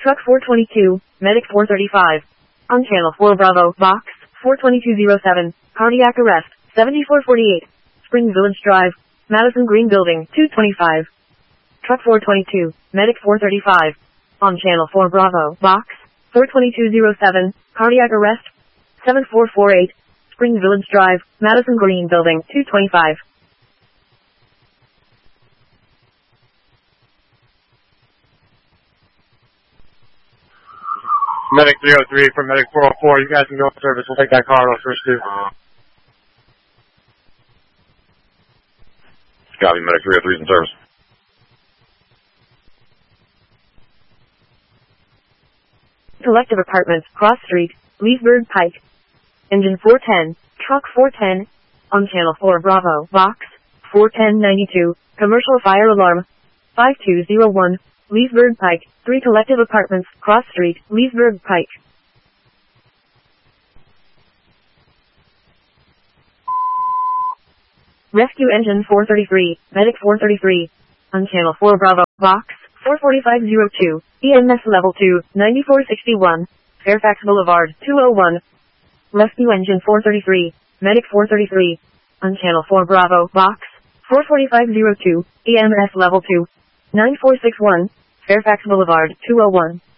Truck 422, Medic 435. On Channel 4 Bravo, Box 42207, cardiac arrest, 7448. Spring Village Drive, Madison Green Building, 225. Truck 422, Medic 435. On Channel 4 Bravo, Box 42207, cardiac arrest, 7448. Spring Village Drive, Madison Green Building, 225. Medic 303 from Medic 404. You guys can go in service. We'll take that car off first, too. Copy, Medic 303 is in service. Collective Apartments, Cross Street, Leesburg Pike. Engine 410, Truck 410. On Channel 4 Bravo, Box 41092, Commercial Fire Alarm, 5201. Leesburg Pike, 3 Collective Apartments, Cross Street, Leesburg Pike. Rescue Engine 433, Medic 433. On Channel 4 Bravo, Box 44502, EMS Level 2, 9461, Fairfax Boulevard, 201. Rescue Engine 433, Medic 433. On Channel 4 Bravo, Box 44502, EMS Level 2, 9461, Fairfax Boulevard, 201.